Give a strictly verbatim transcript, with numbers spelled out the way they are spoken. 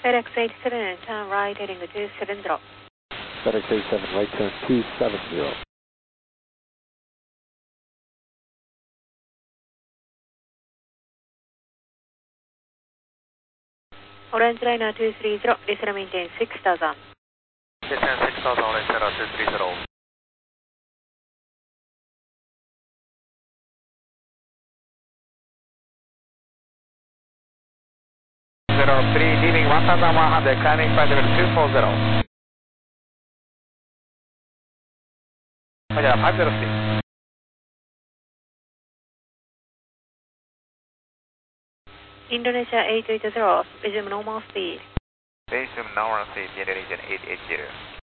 FedEx eighty-seven and turn right heading two seven zero. FedEx eighty-seven, right turn two seven zero. Orange liner two three zero, descend maintain six thousand. Descend six thousand, orange liner two three zero. zero three, leaving one thousand one hundred, climbing five zero two four zero. Oh yeah, five zero six. Indonesia eight eight zero, resume normal speed. Resume normal speed, Indonesia eight eight zero.